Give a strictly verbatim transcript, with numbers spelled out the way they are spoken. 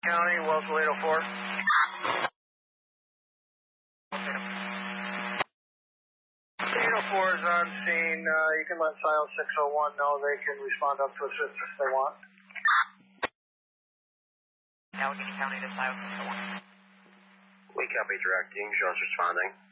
County, Wellsville eight oh four. eight oh four is on scene. Uh, you can let S I O six oh one know they can respond up to assist if they want. Allegheny County to S I O six oh one. We copy directing. Jones responding.